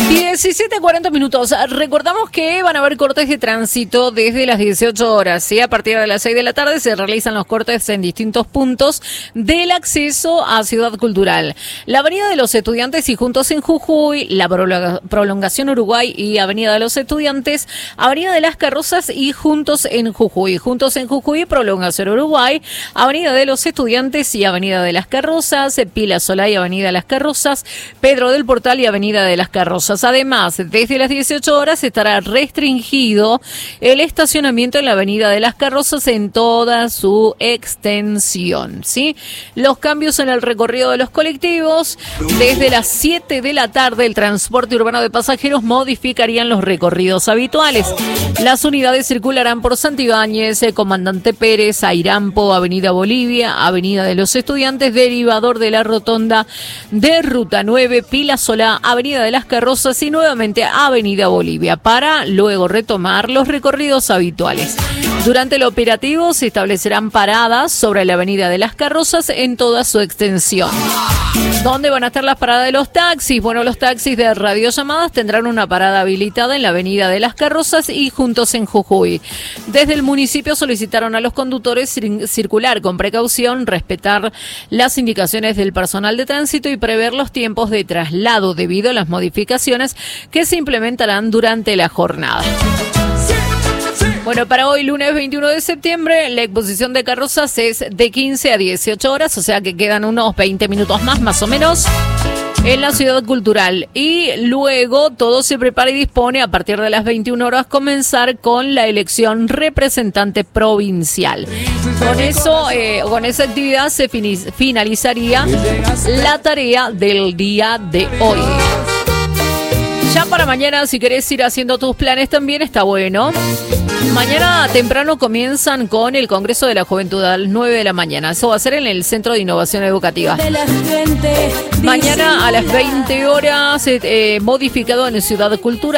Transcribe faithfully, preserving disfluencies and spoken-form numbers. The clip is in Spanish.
diecisiete cuarenta minutos. Recordamos que van a haber cortes de tránsito desde las dieciocho horas. ¿Sí? A partir de las seis de la tarde se realizan los cortes en distintos puntos del acceso a Ciudad Cultural. La Avenida de los Estudiantes y Juntos en Jujuy, la Prolongación Uruguay y Avenida de los Estudiantes, Avenida de las Carrozas y Juntos en Jujuy. Juntos en Jujuy, Prolongación Uruguay, Avenida de los Estudiantes y Avenida de las Carrozas, Pila Solá y Avenida de las Carrozas, Pedro del Portal y Avenida de las Carrozas. Además, desde las dieciocho horas estará restringido el estacionamiento en la Avenida de las Carrozas en toda su extensión, ¿sí? Los cambios en el recorrido de los colectivos: desde las siete de la tarde el transporte urbano de pasajeros modificarían los recorridos habituales. Las unidades circularán por Santibáñez, Comandante Pérez, Airampo, Avenida Bolivia, Avenida de los Estudiantes, derivador de la rotonda de Ruta nueve, Pila Solá, Avenida de las Carrozas y nuevamente Avenida Bolivia, para luego retomar los recorridos habituales. Durante el operativo se establecerán paradas sobre la Avenida de las Carrozas en toda su extensión. ¿Dónde van a estar las paradas de los taxis? Bueno, los taxis de radiollamadas tendrán una parada habilitada en la Avenida de las Carrozas y Juntos en Jujuy. Desde el municipio solicitaron a los conductores circular con precaución, respetar las indicaciones del personal de tránsito y prever los tiempos de traslado debido a las modificaciones que se implementarán durante la jornada. Bueno, para hoy, lunes veintiuno de septiembre, la exposición de carrozas es de quince a dieciocho horas, o sea que quedan unos veinte minutos más, más o menos, en la Ciudad Cultural. Y luego todo se prepara y dispone a partir de las veintiuna horas comenzar con la elección representante provincial. Con eso, eh, con esa actividad se finis- finalizaría la tarea del día de hoy. Ya para mañana, si querés ir haciendo tus planes también, está bueno. Mañana temprano comienzan con el Congreso de la Juventud a las nueve de la mañana. Eso va a ser en el Centro de Innovación Educativa. Mañana a las veinte horas, eh, modificado en Ciudad Cultural.